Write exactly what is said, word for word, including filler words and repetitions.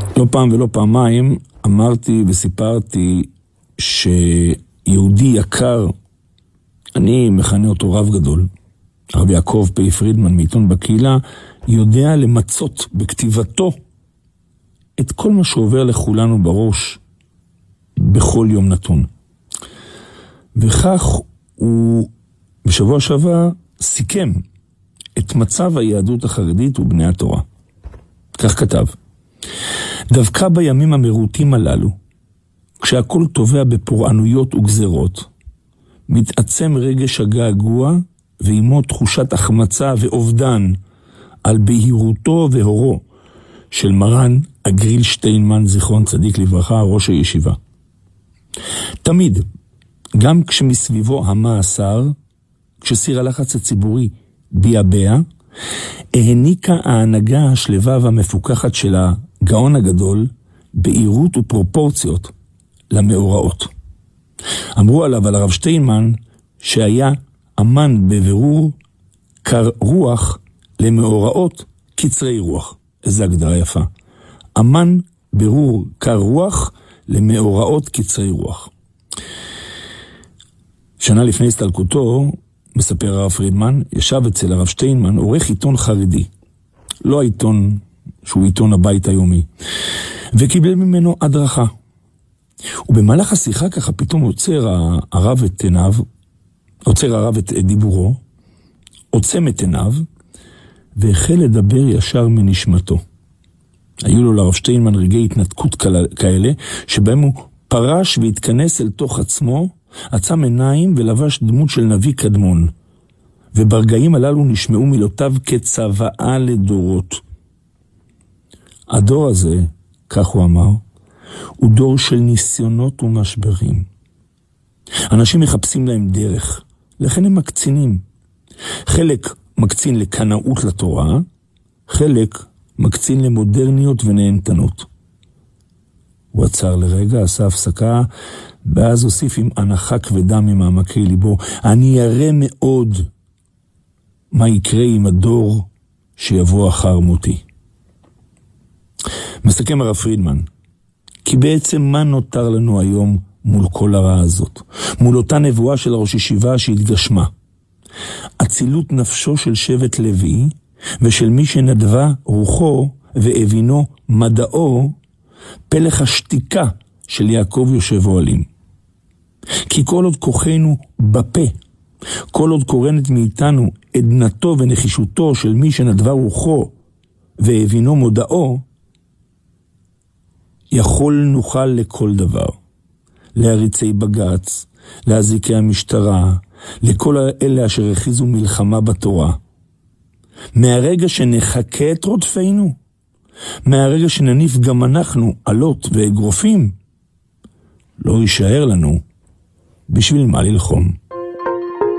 לא פעם ולא פעמיים אמרתי וסיפרתי שיהודי יקר, אני מכנה אותו רב גדול, הרב יעקב פי פרידמן מעיתון בקהילה, יודע למצות בכתיבתו את כל מה שעובר לכולנו בראש בכל יום נתון. וכך הוא בשבוע שעבר סיכם את מצב היהדות החרדית ובני התורה. כך כתב: דווקא בימים המרוטים הללו, כשהכל טובע בפורענויות וגזרות, מתעצם רגש הגעגוע ועימו תחושת החמצה ואובדן על בהירותו והורו של מרן הגריל שטיינמן, זיכרון צדיק לברכה, ראש הישיבה. תמיד, גם כשמסביבו המאסר, כשסיר הלחץ הציבורי ביאבע, העניקה ההנהגה השלווה והמפוקחת של הגאון הגדול בהירות ופרופורציות למאורעות. אמרו עליו, על הרב שטיינמן, שהיה אמן בבירור קר רוח למאורעות קצרי רוח. איזו הגדרה יפה. אמן בירור קר רוח למאורעות קצרי רוח. שנה לפני הסתלקותו, מספר הרב פרידמן, ישב אצל הרב שטיינמן עורך עיתון חרדי, לא העיתון שהוא עיתון הבית היומי, וקיבל ממנו הדרכה. ובמהלך השיחה ככה פתאום עוצר הרב את עיניו, עוצר הרב את דיבורו, עוצם את עיניו, והחל לדבר ישר מנשמתו. היו לו לרב שטיינמן רגעי התנתקות כאלה, שבהם הוא פרש והתכנס אל תוך עצמו, עצם עיניים ולבש דמות של נביא קדמון. וברגעים הללו נשמעו מילותיו כצוואה לדורות. הדור הזה, כך הוא אמר, הוא דור של ניסיונות ומשברים. אנשים מחפשים להם דרך, לכן הם מקצינים. חלק מקצין לקנאות לתורה, חלק מקצין למודרניות ונהנתנות. הוא עצר לרגע, עשה הפסקה, ואז הוסיף עם הנחה כבדה ממעמקי ליבו: אני ירא מאוד מה יקרה עם הדור שיבוא אחר מותי. מסכם הרב פרידמן, כי בעצם מה נותר לנו היום מול כל הרע הזאת? מול אותה נבואה של ראש ישיבה שהתגשמה. אצילות נפשו של שבט לוי ושל מי שנדבה רוחו והבינו מדעו, פלח השתיקה של יעקב יושב אוהלים. כי כל עוד כוחנו בפה, כל עוד קורנת מאיתנו עדנתו ונחישותו של מי שנדבה רוחו והבינו מודעו, יכול נוכל לכל דבר. להריצי בגץ, להזיקי המשטרה, לכל אלה אשר הכריזו מלחמה בתורה. מהרגע שנחכה את רודפינו, מהרגע שנניף גם אנחנו עלות ואגרופים, לא יישאר לנו בשביל מה ללחום.